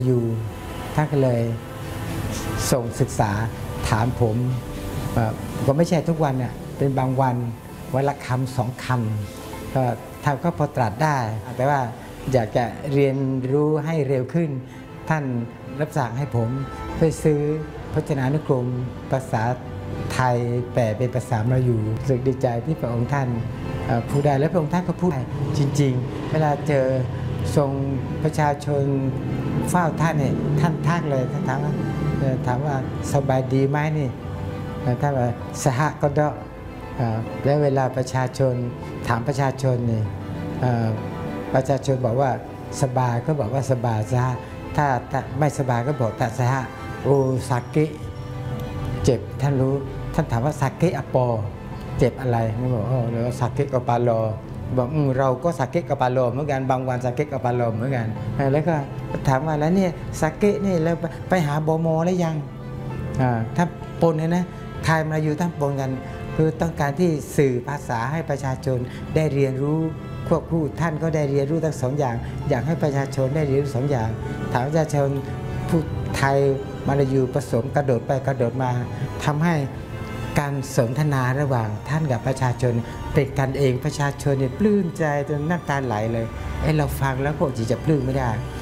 อยู่ท่านก็เลยส่งศึกษาถามผมก็ไม่ใช่ทุกวันเนี่ยเป็นบางวันวันละคำ2 คำก็ท่านก็พอตรัสได้แต่ว่าอยากจะเรียนรู้ให้เร็วขึ้นท่านรับสั่งให้ผมไปซื้อพจนานุกรมภาษาไทยแปลเป็นภาษามลายูรู้สึกดีใจที่พระองค์ท่านพูดได้และพระองค์ท่านก็พูดได้จริงๆเวลาเจอทรงประชาชนเฝ้าท่านเนี่ยท่านทักเลยท่านถามว่าสบายดีไหมนี่ท่านว่าสหก็ดแล้วเวลาประชาชนถามประชาชนนี่ประชาชนบอกว่าสบายก็บอกว่าสบายสหถ้าไม่สบายก็บอกแต่สหโอซาเกะเจ็บท่านรู้ท่านถามว่าซาเกะอปอเจ็บอะไรไม่บอกหรือว่าซาเกะกปาโลบอกเราก็ซาเกะกปาโลเหมือนกันบางวันซาเกะกปาโลเหมือนกันแล้วก็ถามว่าแล้วเนี่ยซาเกะนี่แล้วไปหาบมแล้วยังถ้าปนเนี่ยนะไทยมาอยู่ทั้งปนกันคือต้องการที่สื่อภาษาให้ประชาชนได้เรียนรู้ควบคู่ท่านก็ได้เรียนรู้ทั้ง2 อย่างอยากให้ประชาชนได้เรียนรู้2 อย่างถามประชาชนพูดไทยมาลายูผสมกระโดดไปกระโดดมาทำให้การสนทนาระหว่างท่านกับประชาชนเป็นกันเองประชาชนเนี่ยปลื้มใจจนน้ำตาไหลเลยเราฟังแล้วพวกจีจะปลื้มไม่ได้